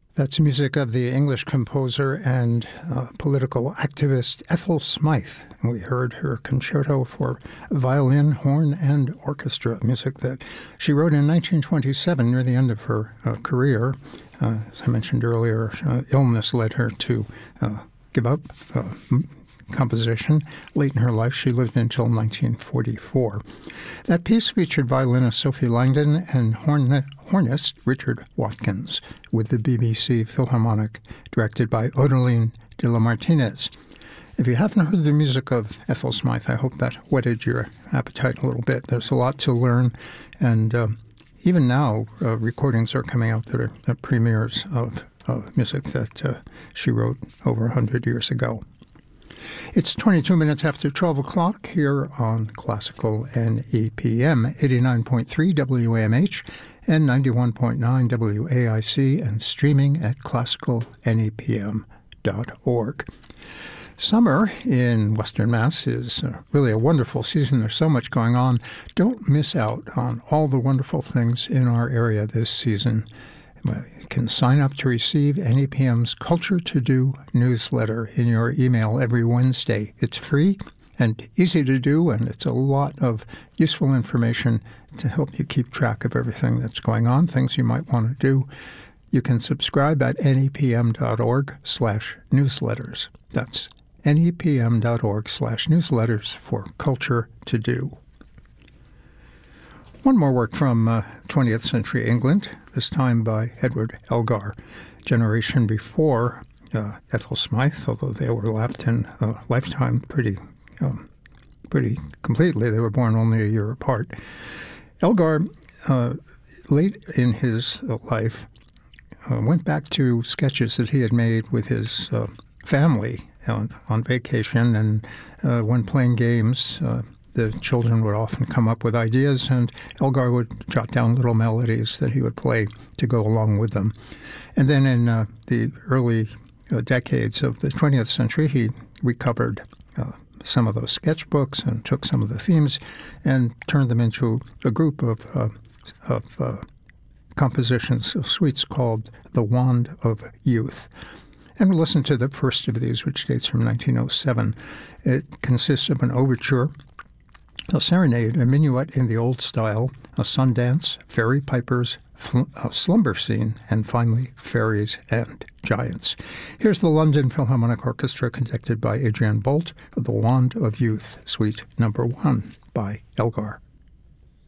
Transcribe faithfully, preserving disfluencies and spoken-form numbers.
That's music of the English composer and uh, political activist Ethel Smythe. And we heard her concerto for violin, horn, and orchestra, music that she wrote in nineteen twenty-seven, near the end of her uh, career. Uh, as I mentioned earlier, uh, illness led her to uh, give up uh, composition. Late in her life, she lived until nineteen forty-four. That piece featured violinist Sophie Langdon and horn- hornist Richard Watkins, with the B B C Philharmonic, directed by Odeline de la Martinez. If you haven't heard the music of Ethel Smythe, I hope that whetted your appetite a little bit. There's a lot to learn, and um, even now, uh, recordings are coming out that are uh, premieres of uh, music that uh, she wrote over one hundred years ago. It's twenty-two minutes after twelve o'clock here on Classical N E P M, eighty-nine point three W A M H and ninety-one point nine W A I C, and streaming at classical N E P M dot org. Summer in Western Mass is uh, really a wonderful season. There's so much going on. Don't miss out on all the wonderful things in our area this season. You can sign up to receive N E P M's Culture to Do newsletter in your email every Wednesday. It's free and easy to do, and it's a lot of useful information to help you keep track of everything that's going on, things you might want to do. You can subscribe at N E P M dot org slash newsletters. That's N E P M dot org slash newsletters for Culture to Do. One more work from uh, twentieth century England, this time by Edward Elgar, generation before uh, Ethel Smythe, although they overlapped in uh, lifetime pretty um, pretty completely. They were born only a year apart. Elgar, uh, late in his uh, life, uh, went back to sketches that he had made with his uh, family on, on vacation, and uh, when playing games, uh, the children would often come up with ideas, and Elgar would jot down little melodies that he would play to go along with them. And then in uh, the early uh, decades of the twentieth century, he recovered uh, some of those sketchbooks and took some of the themes and turned them into a group of, uh, of uh, compositions of suites called The Wand of Youth. And we'll listen to the first of these, which dates from nineteen oh seven. It consists of an overture, a serenade, a minuet in the old style, a sun dance, fairy pipers, fl- a slumber scene, and finally, fairies and giants. Here's the London Philharmonic Orchestra, conducted by Adrian Bolt, for The Wand of Youth, Suite Number One by Elgar.